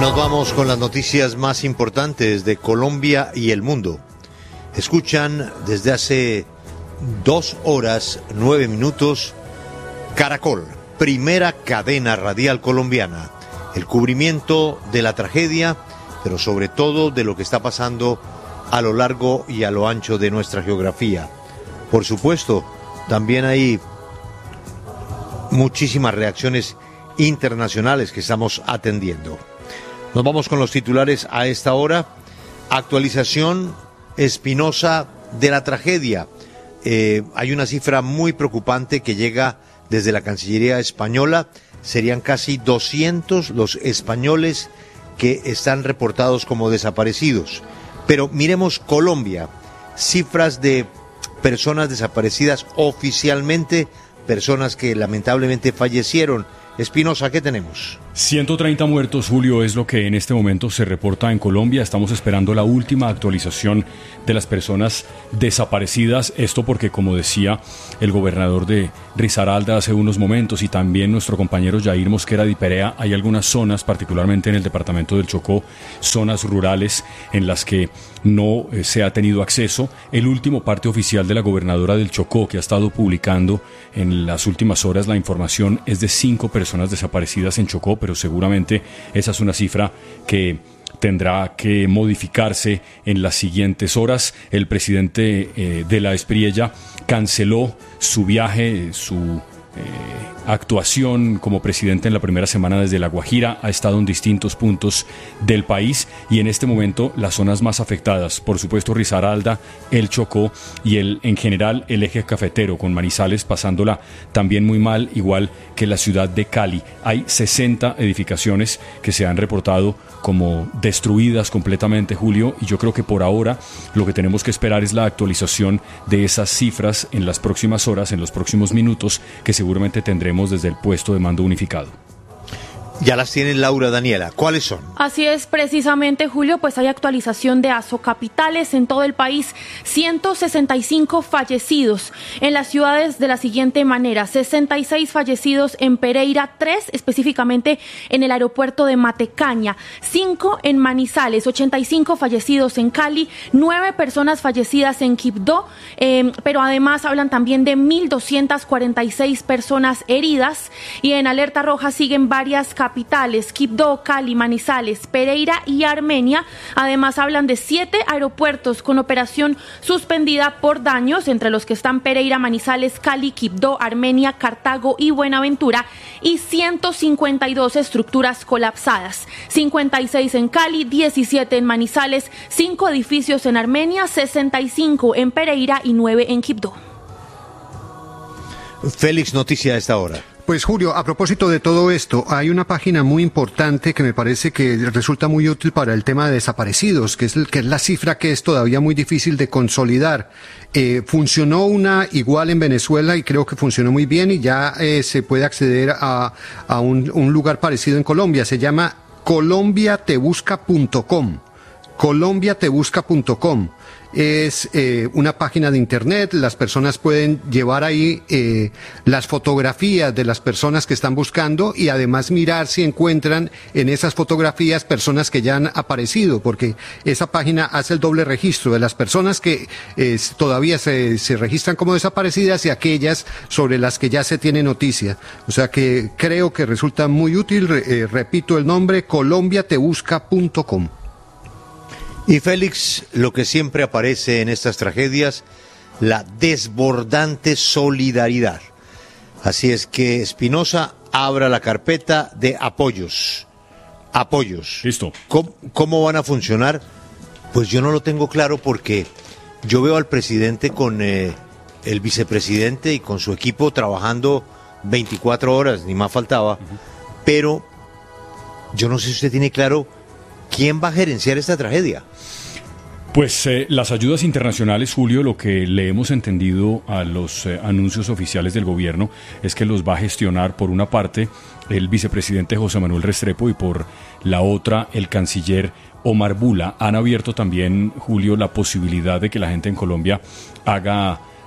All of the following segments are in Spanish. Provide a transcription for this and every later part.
Nos vamos con las noticias más importantes de Colombia y el mundo. Escuchan desde hace 2 horas 9 minutos Caracol, primera cadena radial colombiana. El cubrimiento de la tragedia, pero sobre todo de lo que está pasando a lo largo y a lo ancho de nuestra geografía. Por supuesto, también hay muchísimas reacciones internacionales que estamos atendiendo. Nos vamos con los titulares a esta hora. Actualización Espinosa de la tragedia. Hay una cifra muy preocupante que llega desde la Cancillería española. Serían casi 200 los españoles que están reportados como desaparecidos. Pero miremos Colombia. Cifras de personas desaparecidas oficialmente, personas que lamentablemente fallecieron. Espinosa, ¿qué tenemos? 130 muertos, Julio, es lo que en este momento se reporta en Colombia. Estamos esperando la última actualización de las personas desaparecidas. Esto porque, como decía el gobernador de Risaralda hace unos momentos y también nuestro compañero Yair Mosquera de Perea, hay algunas zonas, particularmente en el departamento del Chocó, zonas rurales en las que no se ha tenido acceso. El último parte oficial de la gobernadora del Chocó, que ha estado publicando en las últimas horas la información, es de 5 personas desaparecidas en Chocó, pero seguramente esa es una cifra que tendrá que modificarse en las siguientes horas. El presidente de la Espriella canceló su viaje, su actuación como presidente en la primera semana desde La Guajira. Ha estado en distintos puntos del país y en este momento las zonas más afectadas, por supuesto Risaralda, el Chocó y en general el eje cafetero, con Manizales pasándola también muy mal, igual que la ciudad de Cali. Hay 60 edificaciones que se han reportado como destruidas completamente, Julio, y yo creo que por ahora lo que tenemos que esperar es la actualización de esas cifras en las próximas horas, en los próximos minutos, que seguramente tendremos desde el puesto de mando unificado. Ya las tiene Laura Daniela. ¿Cuáles son? Así es, precisamente, Julio, pues hay actualización de Asocapitales en todo el país. 165 fallecidos en las ciudades de la siguiente manera: 66 fallecidos en Pereira, 3 específicamente en el aeropuerto de Matecaña, 5 en Manizales, 85 fallecidos en Cali, 9 personas fallecidas en Quibdó, pero además hablan también de 1.246 personas heridas, y en alerta roja siguen varias capitales: Quibdó, Cali, Manizales, Pereira y Armenia. Además hablan de 7 aeropuertos con operación suspendida por daños, entre los que están Pereira, Manizales, Cali, Quibdó, Armenia, Cartago y Buenaventura, y 152 estructuras colapsadas: 56 en Cali, 17 en Manizales, 5 edificios en Armenia, 65 en Pereira y 9 en Quibdó. Félix, noticia a esta hora. Pues Julio, a propósito de todo esto, hay una página muy importante que me parece que resulta muy útil para el tema de desaparecidos, que es la cifra que es todavía muy difícil de consolidar. Funcionó una igual en Venezuela y creo que funcionó muy bien, y ya se puede acceder a un lugar parecido en Colombia. Se llama colombiatebusca.com. colombiatebusca.com. Es una página de internet. Las personas pueden llevar ahí las fotografías de las personas que están buscando, y además mirar si encuentran en esas fotografías personas que ya han aparecido, porque esa página hace el doble registro de las personas que todavía se registran como desaparecidas y aquellas sobre las que ya se tiene noticia. O sea que creo que resulta muy útil. Repito el nombre: colombiatebusca.com. Y Félix, lo que siempre aparece en estas tragedias, la desbordante solidaridad. Así es que Espinosa, abra la carpeta de apoyos. Apoyos. Listo. ¿Cómo van a funcionar? Pues yo no lo tengo claro, porque yo veo al presidente con el vicepresidente y con su equipo trabajando 24 horas, ni más faltaba, pero yo no sé si usted tiene claro quién va a gerenciar esta tragedia. Pues las ayudas internacionales, Julio, lo que le hemos entendido a los anuncios oficiales del gobierno es que los va a gestionar, por una parte, el vicepresidente José Manuel Restrepo, y por la otra el canciller Omar Bula. Han abierto también, Julio, la posibilidad de que la gente en Colombia haga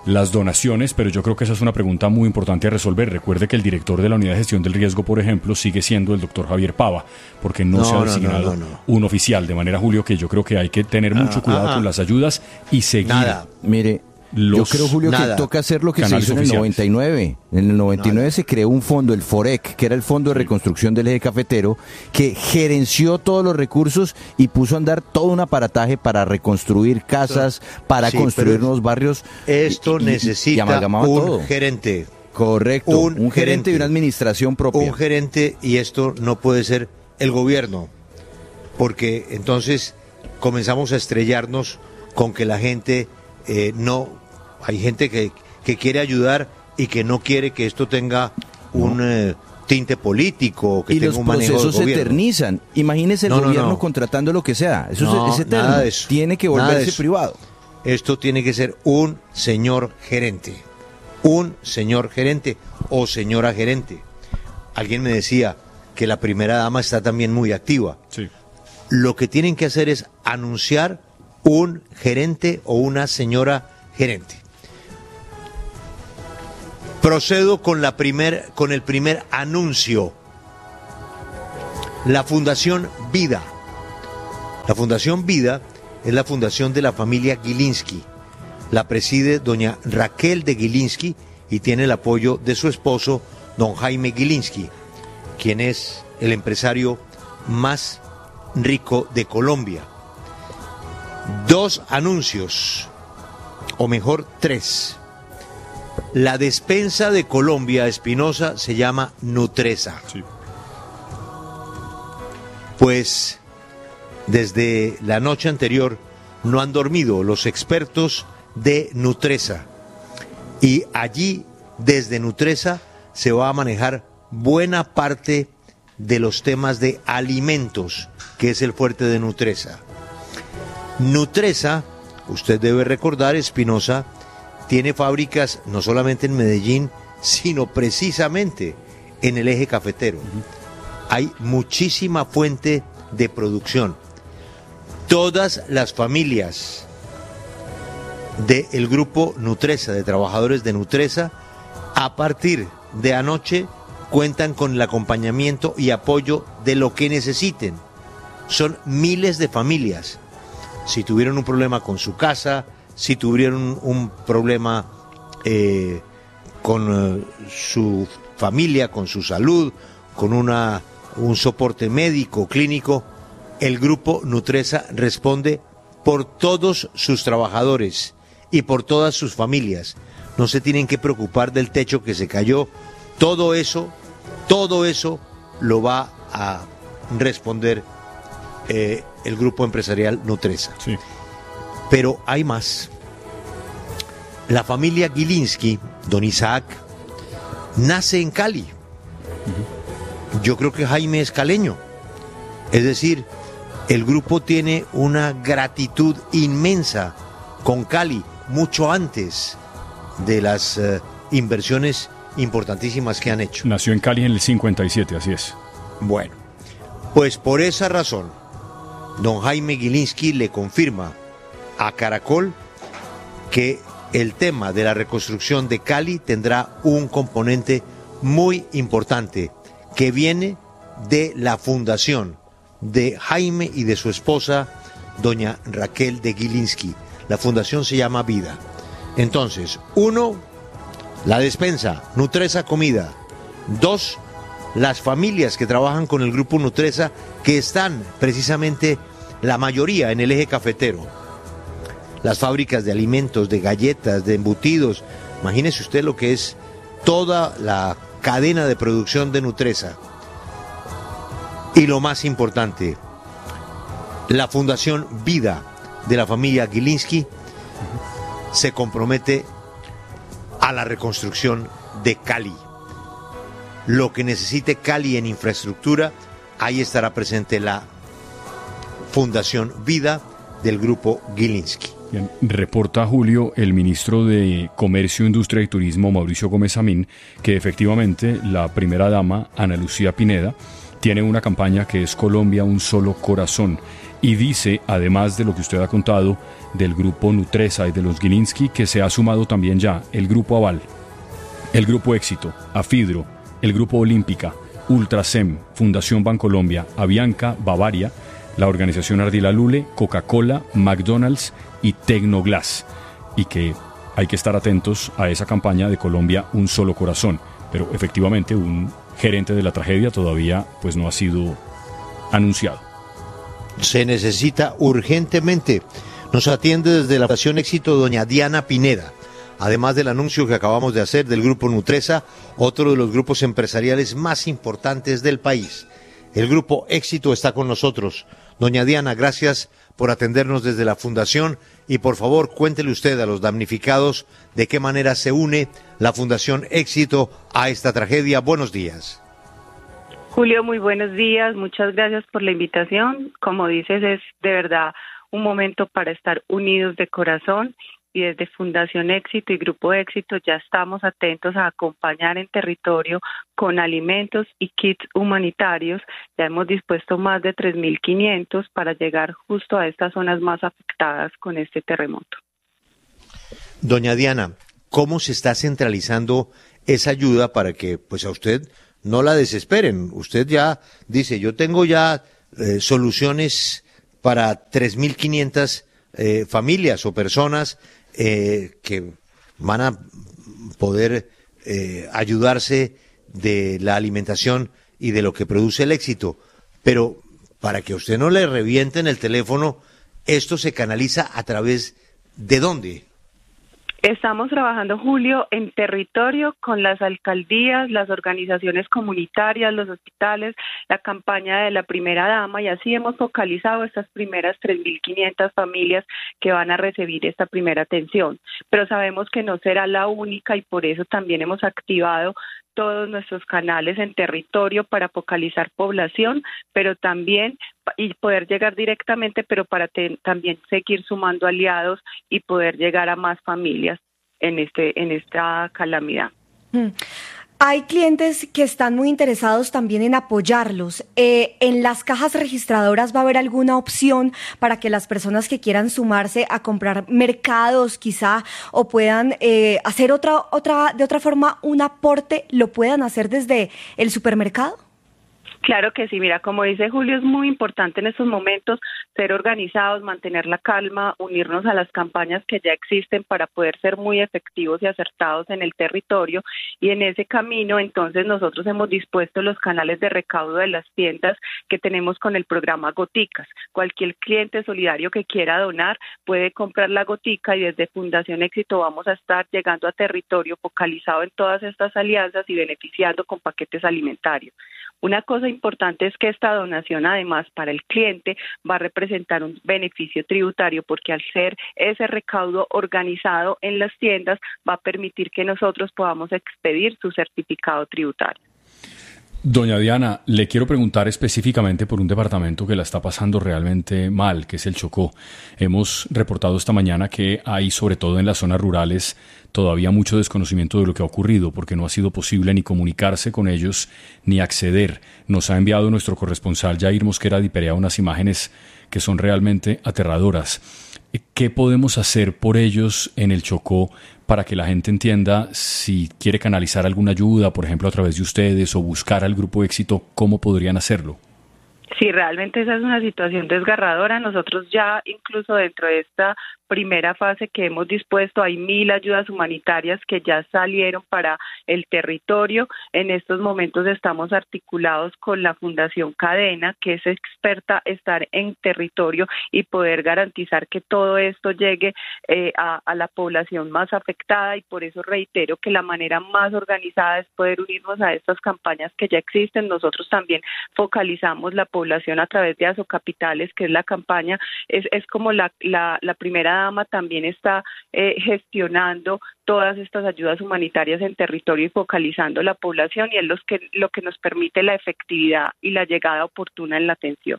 las donaciones, pero yo creo que esa es una pregunta muy importante a resolver. Recuerde que el director de la Unidad de Gestión del Riesgo, por ejemplo, sigue siendo el doctor Javier Pava, porque no se ha designado un oficial, de manera, Julio, que yo creo que hay que tener mucho cuidado con las ayudas y seguir. Mire, yo creo, Julio, que toca hacer lo que se hizo en el 99. En el 99 se creó un fondo, el FOREC, que era el Fondo de Reconstrucción del Eje Cafetero, que gerenció todos los recursos y puso a andar todo un aparataje para reconstruir casas, para construir nuevos barrios. Esto necesita un gerente. Correcto, un gerente y una administración propia. Un gerente, y esto no puede ser el gobierno, porque entonces comenzamos a estrellarnos con que la gente no... Hay gente que quiere ayudar y que no quiere que esto tenga un tinte político, que tenga un manejo del gobierno. Y los procesos se eternizan. Imagínese el gobierno contratando lo que sea. Eso es eterno. Nada de eso. Tiene que volverse privado. Esto tiene que ser un señor gerente. Un señor gerente o señora gerente. Alguien me decía que la primera dama está también muy activa. Sí. Lo que tienen que hacer es anunciar un gerente o una señora gerente. Procedo con el primer anuncio. La Fundación Vida. La Fundación Vida es la fundación de la familia Gilinski. La preside doña Raquel de Gilinski y tiene el apoyo de su esposo, don Jaime Gilinski, quien es el empresario más rico de Colombia. 2 anuncios, o mejor 3. La despensa de Colombia, Espinosa, se llama Nutresa. Sí. Pues desde la noche anterior no han dormido los expertos de Nutresa. Y allí, desde Nutresa, se va a manejar buena parte de los temas de alimentos, que es el fuerte de Nutresa. Nutresa, usted debe recordar, Espinosa, tiene fábricas no solamente en Medellín, sino precisamente en el eje cafetero. Hay muchísima fuente de producción. Todas las familias del grupo Nutresa, de trabajadores de Nutresa, a partir de anoche cuentan con el acompañamiento y apoyo de lo que necesiten. Son miles de familias. Si tuvieron un problema con su casa, si tuvieron un problema con su familia, con su salud, con un soporte médico, clínico, el grupo Nutresa responde por todos sus trabajadores y por todas sus familias. No se tienen que preocupar del techo que se cayó. Todo eso lo va a responder el grupo empresarial Nutresa. Sí. Pero hay más. La familia Gilinski, don Isaac, nace en Cali. Yo creo que Jaime es caleño. Es decir, el grupo tiene una gratitud inmensa con Cali, mucho antes de las inversiones importantísimas que han hecho. Nació en Cali en el 57, así es. Bueno, pues por esa razón, don Jaime Gilinski le confirma a Caracol que el tema de la reconstrucción de Cali tendrá un componente muy importante que viene de la fundación de Jaime y de su esposa, doña Raquel de Gilinski. La fundación se llama Vida. Entonces, 1, la despensa, Nutresa Comida. 2, las familias que trabajan con el grupo Nutresa, que están precisamente la mayoría en el eje cafetero. Las fábricas de alimentos, de galletas, de embutidos. Imagínese usted lo que es toda la cadena de producción de Nutresa. Y lo más importante, la Fundación Vida de la familia Gilinski se compromete a la reconstrucción de Cali. Lo que necesite Cali en infraestructura, ahí estará presente la Fundación Vida del grupo Gilinski. Bien, reporta Julio, el ministro de Comercio, Industria y Turismo, Mauricio Gómez Amín, que efectivamente la primera dama, Ana Lucía Pineda, tiene una campaña que es Colombia, un solo corazón. Y dice, además de lo que usted ha contado, del grupo Nutresa y de los Gilinski, que se ha sumado también ya el grupo Aval, el grupo Éxito, Afidro, el grupo Olímpica, Ultrasem, Fundación Bancolombia, Avianca, Bavaria, la organización Ardila Lule, Coca-Cola, McDonald's y Tecnoglass. Y que hay que estar atentos a esa campaña de Colombia, un solo corazón. Pero efectivamente un gerente de la tragedia todavía pues no ha sido anunciado. Se necesita urgentemente. Nos atiende desde la Fundación Éxito doña Diana Pineda. Además del anuncio que acabamos de hacer del grupo Nutresa, otro de los grupos empresariales más importantes del país. El grupo Éxito está con nosotros. Doña Diana, gracias por atendernos desde la Fundación y por favor cuéntele usted a los damnificados de qué manera se une la Fundación Éxito a esta tragedia. Buenos días. Julio, muy buenos días. Muchas gracias por la invitación. Como dices, es de verdad un momento para estar unidos de corazón. Y desde Fundación Éxito y Grupo Éxito ya estamos atentos a acompañar en territorio con alimentos y kits humanitarios. Ya hemos dispuesto más de 3.500 para llegar justo a estas zonas más afectadas con este terremoto. Doña Diana, ¿cómo se está centralizando esa ayuda para que pues a usted no la desesperen? Usted ya dice, yo tengo ya soluciones para 3.500 familias o personas que van a poder ayudarse de la alimentación y de lo que produce el Éxito. Pero para que a usted no le revienten el teléfono, ¿esto se canaliza a través de dónde? Estamos trabajando, Julio, en territorio con las alcaldías, las organizaciones comunitarias, los hospitales, la campaña de la primera dama, y así hemos focalizado estas primeras 3.500 familias que van a recibir esta primera atención. Pero sabemos que no será la única y por eso también hemos activado todos nuestros canales en territorio para focalizar población, pero también y poder llegar directamente, pero para también seguir sumando aliados y poder llegar a más familias en esta calamidad. Hay clientes que están muy interesados también en apoyarlos. ¿En las cajas registradoras va a haber alguna opción para que las personas que quieran sumarse a comprar mercados quizá o puedan hacer de otra forma un aporte, lo puedan hacer desde el supermercado? Claro que sí, mira, como dice Julio, es muy importante en estos momentos ser organizados, mantener la calma, unirnos a las campañas que ya existen para poder ser muy efectivos y acertados en el territorio, y en ese camino entonces nosotros hemos dispuesto los canales de recaudo de las tiendas que tenemos con el programa Goticas. Cualquier cliente solidario que quiera donar puede comprar la gotica y desde Fundación Éxito vamos a estar llegando a territorio focalizado en todas estas alianzas y beneficiando con paquetes alimentarios. Una cosa importante es que esta donación, además, para el cliente va a representar un beneficio tributario porque al ser ese recaudo organizado en las tiendas va a permitir que nosotros podamos expedir su certificado tributario. Doña Diana, le quiero preguntar específicamente por un departamento que la está pasando realmente mal, que es el Chocó. Hemos reportado esta mañana que hay, sobre todo en las zonas rurales, todavía mucho desconocimiento de lo que ha ocurrido, porque no ha sido posible ni comunicarse con ellos ni acceder. Nos ha enviado nuestro corresponsal Jair Mosquera de Iperea unas imágenes que son realmente aterradoras. ¿Qué podemos hacer por ellos en el Chocó para que la gente entienda si quiere canalizar alguna ayuda, por ejemplo, a través de ustedes o buscar al Grupo Éxito, cómo podrían hacerlo? Sí, realmente esa es una situación desgarradora. Nosotros ya incluso dentro de esta primera fase que hemos dispuesto hay 1.000 ayudas humanitarias que ya salieron para el territorio. En estos momentos estamos articulados con la Fundación Cadena, que es experta estar en territorio y poder garantizar que todo esto llegue a la población más afectada, y por eso reitero que la manera más organizada es poder unirnos a estas campañas que ya existen. Nosotros también focalizamos la población a través de Asocapitales, que es la campaña, es como la primera dama también está gestionando todas estas ayudas humanitarias en territorio y focalizando la población, y es lo que nos permite la efectividad y la llegada oportuna en la atención.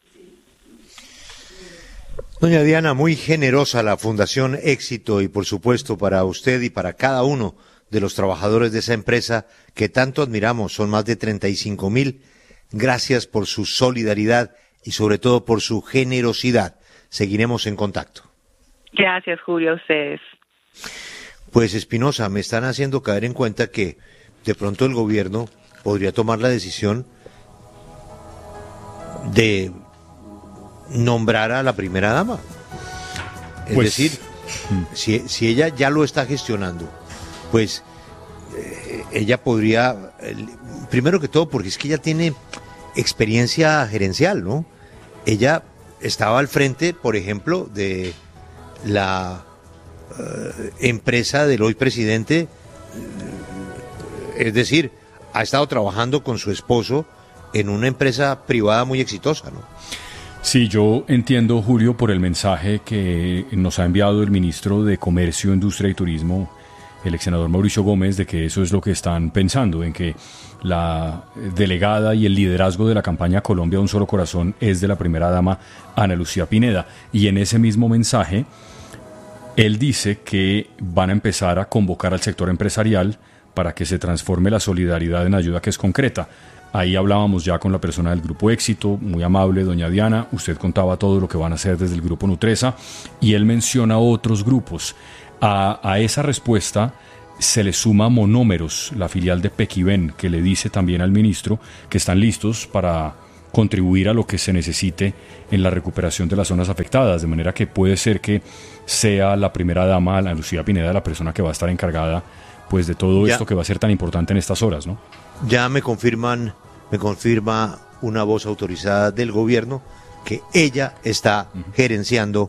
Doña Diana, muy generosa la Fundación Éxito y por supuesto para usted y para cada uno de los trabajadores de esa empresa que tanto admiramos. Son más de 35.000 Gracias por su solidaridad y sobre todo por su generosidad. Seguiremos en contacto. Gracias, Julio, a ustedes. Pues Espinosa, me están haciendo caer en cuenta que de pronto el gobierno podría tomar la decisión de nombrar a la primera dama. Es decir, si ella ya lo está gestionando, pues ella podría, primero que todo, porque es que ella tiene experiencia gerencial, ¿no? Ella estaba al frente, por ejemplo, de la empresa del hoy presidente, es decir, ha estado trabajando con su esposo en una empresa privada muy exitosa, ¿no? Sí, yo entiendo, Julio, por el mensaje que nos ha enviado el ministro de Comercio, Industria y Turismo, el ex senador Mauricio Gómez, de que eso es lo que están pensando, en que la delegada y el liderazgo de la campaña Colombia Un Solo Corazón es de la primera dama Ana Lucía Pineda. Y en ese mismo mensaje, él dice que van a empezar a convocar al sector empresarial para que se transforme la solidaridad en ayuda que es concreta. Ahí hablábamos ya con la persona del Grupo Éxito, muy amable, doña Diana. Usted contaba todo lo que van a hacer desde el Grupo Nutresa y él menciona otros grupos. A esa respuesta se le suma Monómeros, la filial de Pequiven, que le dice también al ministro que están listos para contribuir a lo que se necesite en la recuperación de las zonas afectadas, de manera que puede ser que sea la primera dama, Ana Lucía Pineda, la persona que va a estar encargada pues de todo esto que va a ser tan importante en estas horas, ¿no? Ya me confirma una voz autorizada del gobierno que ella está gerenciando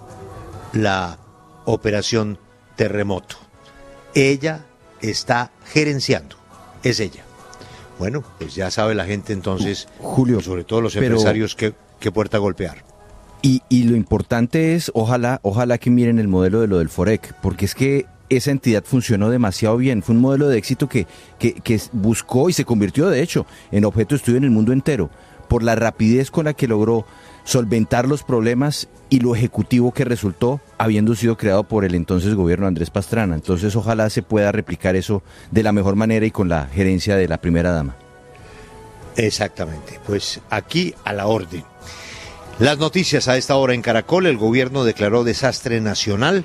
la operación Terremoto. Ella está gerenciando, es ella. Bueno, pues ya sabe la gente entonces, Julio, sobre todo los empresarios, qué puerta golpear. Y lo importante es, ojalá que miren el modelo de lo del Forec, porque es que esa entidad funcionó demasiado bien. Fue un modelo de éxito que buscó y se convirtió, de hecho, en objeto de estudio en el mundo entero, por la rapidez con la que logró solventar los problemas y lo ejecutivo que resultó, habiendo sido creado por el entonces gobierno de Andrés Pastrana. Entonces, ojalá se pueda replicar eso de la mejor manera y con la gerencia de la primera dama. Exactamente. Pues aquí a la orden. Las noticias a esta hora en Caracol. El gobierno declaró desastre nacional.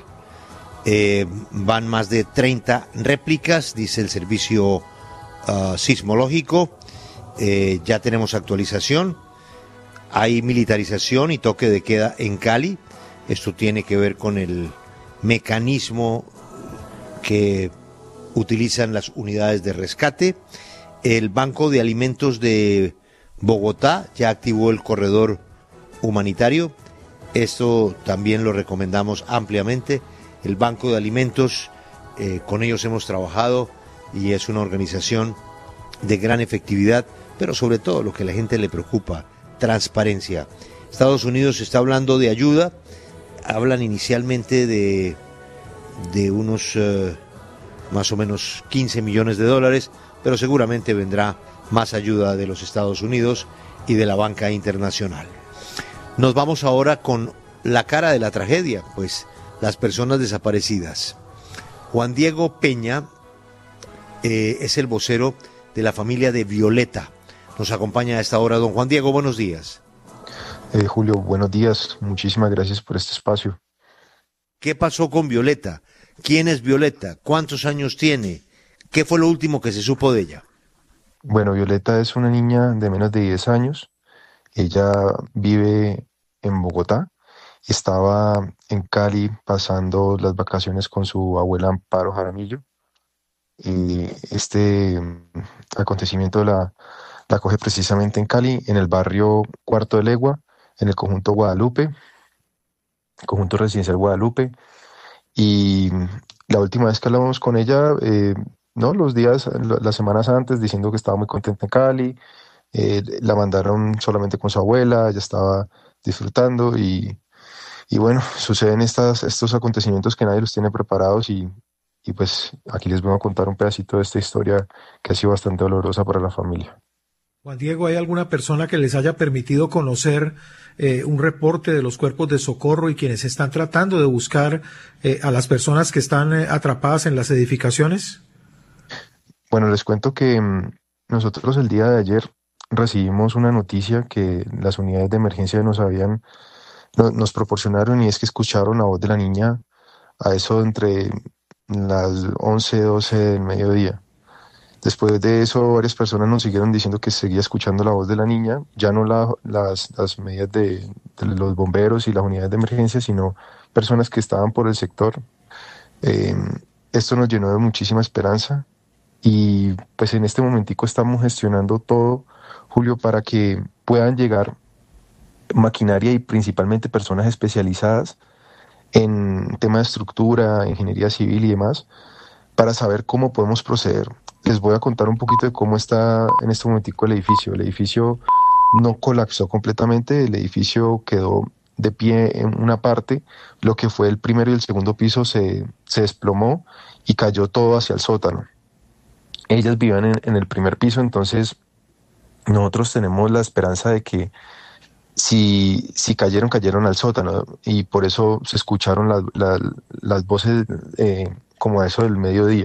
Van más de 30 réplicas, dice el servicio sismológico. Ya tenemos actualización. Hay militarización y toque de queda en Cali. Esto tiene que ver con el mecanismo que utilizan las unidades de rescate. El Banco de Alimentos de Bogotá ya activó el corredor humanitario. Esto también lo recomendamos ampliamente. El Banco de Alimentos, con ellos hemos trabajado y es una organización de gran efectividad, pero sobre todo lo que a la gente le preocupa, transparencia. Estados Unidos está hablando de ayuda, hablan inicialmente de unos más o menos 15 millones de dólares, pero seguramente vendrá más ayuda de los Estados Unidos y de la banca internacional. Nos vamos ahora con la cara de la tragedia, pues las personas desaparecidas. Juan Diego Peña es el vocero de la familia de Violeta. Nos acompaña a esta hora. Don Juan Diego, buenos días. Julio, buenos días. Muchísimas gracias por este espacio. ¿Qué pasó con Violeta? ¿Quién es Violeta? ¿Cuántos años tiene? ¿Qué fue lo último que se supo de ella? Bueno, Violeta es una niña de menos de 10 años. Ella vive en Bogotá. Estaba en Cali pasando las vacaciones con su abuela Amparo Jaramillo. Y este acontecimiento la coge precisamente en Cali, en el barrio Cuarto de Legua, en el conjunto Guadalupe, conjunto residencial Guadalupe. Y la última vez que hablamos con ella, las semanas antes, diciendo que estaba muy contenta en Cali, la mandaron solamente con su abuela, ella estaba disfrutando y bueno, suceden estos acontecimientos que nadie los tiene preparados y pues aquí les voy a contar un pedacito de esta historia que ha sido bastante dolorosa para la familia. Juan Diego, ¿hay alguna persona que les haya permitido conocer un reporte de los cuerpos de socorro y quienes están tratando de buscar a las personas que están atrapadas en las edificaciones? Bueno, les cuento que nosotros el día de ayer recibimos una noticia que las unidades de emergencia nos proporcionaron, y es que escucharon la voz de la niña a eso entre las 11, 12 del mediodía. Después de eso, varias personas nos siguieron diciendo que seguía escuchando la voz de la niña, ya no las medidas de los bomberos y las unidades de emergencia, sino personas que estaban por el sector. Esto nos llenó de muchísima esperanza, y pues en este momentico estamos gestionando todo, Julio, para que puedan llegar maquinaria y principalmente personas especializadas en tema de estructura, ingeniería civil y demás, para saber cómo podemos proceder. Les voy a contar un poquito de cómo está en este momentico el edificio. El edificio no colapsó completamente, el edificio quedó de pie en una parte, lo que fue el primero y el segundo piso se desplomó y cayó todo hacia el sótano. Ellas vivían en el primer piso, entonces nosotros tenemos la esperanza de que si cayeron al sótano, y por eso se escucharon las voces como a eso del mediodía.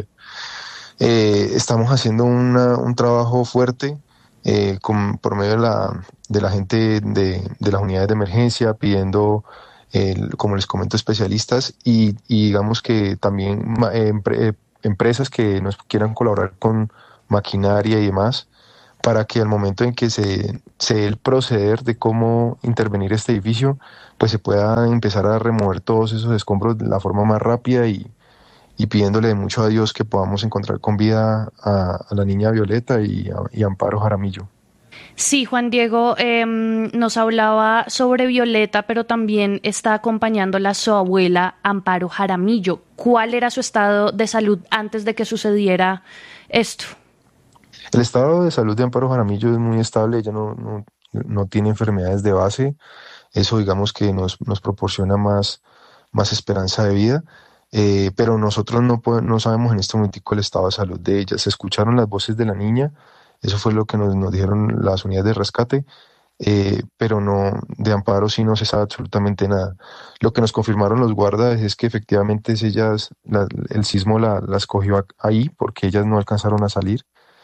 Estamos haciendo un trabajo fuerte por medio de la gente de las unidades de emergencia, pidiendo, como les comento, especialistas y digamos que también empresas que nos quieran colaborar con maquinaria y demás, para que al momento en que se dé el proceder de cómo intervenir este edificio, pues se pueda empezar a remover todos esos escombros de la forma más rápida, y pidiéndole mucho a Dios que podamos encontrar con vida a la niña Violeta y Amparo Jaramillo. Sí, Juan Diego, nos hablaba sobre Violeta, pero también está acompañándola su abuela Amparo Jaramillo. ¿Cuál era su estado de salud antes de que sucediera esto? El estado de salud de Amparo Jaramillo es muy estable, ella no tiene enfermedades de base, eso digamos que nos proporciona más esperanza de vida, pero nosotros no sabemos en este momentico el estado de salud de ella. Se escucharon las voces de la niña, eso fue lo que nos dijeron las unidades de rescate, pero no, de Amparo sí no se sabe absolutamente nada. Lo que nos confirmaron los guardas es que efectivamente el sismo las cogió ahí, porque ellas no alcanzaron a salir.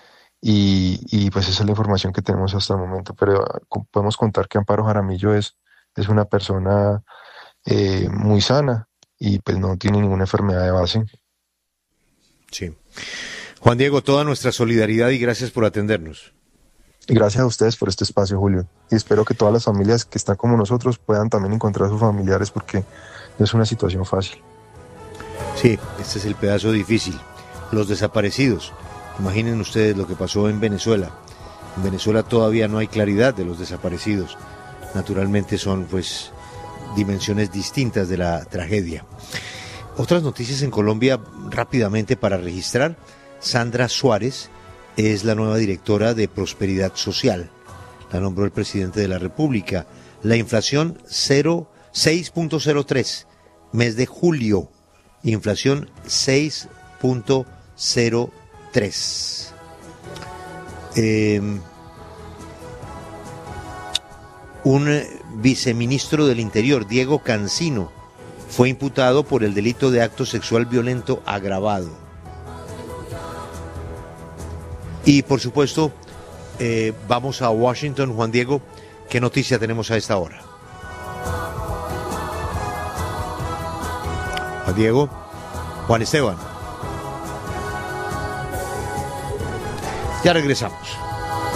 Y pues esa es la información que tenemos hasta el momento, pero podemos contar que Amparo Jaramillo es una persona muy sana y pues no tiene ninguna enfermedad de base. Sí. Juan Diego, toda nuestra solidaridad y gracias por atendernos. Gracias a ustedes por este espacio, Julio, y espero que todas las familias que están como nosotros puedan también encontrar a sus familiares, porque no es una situación fácil. Sí, este es el pedazo difícil. Los desaparecidos. Imaginen ustedes lo que pasó en Venezuela. En Venezuela todavía no hay claridad de los desaparecidos. Naturalmente son pues dimensiones distintas de la tragedia. Otras noticias en Colombia rápidamente para registrar. Sandra Suárez es la nueva directora de Prosperidad Social. La nombró el presidente de la República. La inflación 6.03, mes de julio. Inflación 6.03. Un viceministro del Interior, Diego Cancino, fue imputado por el delito de acto sexual violento agravado. Y por supuesto, vamos a Washington. Juan Diego, ¿qué noticia tenemos a esta hora? Juan Diego, Juan Esteban. Ya regresamos.